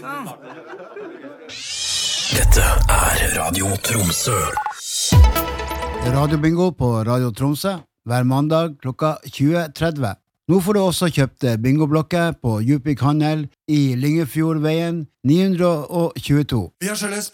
Dette Radio Tromsø. Radio Bingo på Radio Tromsø hver mandag klokka 20.30. Nå får du også kjøpt bingoblokker på Djupvik Handel i Lyngefjordveien 922. Vi har